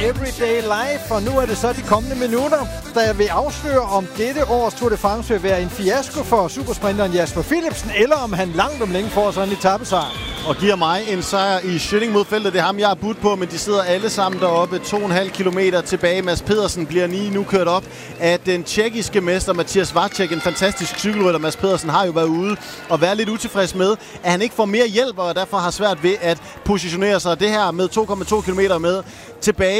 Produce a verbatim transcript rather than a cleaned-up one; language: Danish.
Everyday Life, og nu er det så de kommende minutter, der vil afsløre, om dette års Tour de France vil være en fiasko for supersprinteren Jasper Philipsen, eller om han langt om længe får sådan en etapesejr. Og giver mig en sejr i Schønning mod feltet. Det er ham, jeg har budt på, men de sidder alle sammen deroppe. To komma fem kilometer tilbage. Mads Pedersen bliver lige nu kørt op af den tjekkiske mester Mathias Vacek. En fantastisk cykelrytter. Mads Pedersen har jo været ude og været lidt utilfreds med, at han ikke får mere hjælp, og derfor har svært ved at positionere sig. Det her med to komma to kilometer med tilbage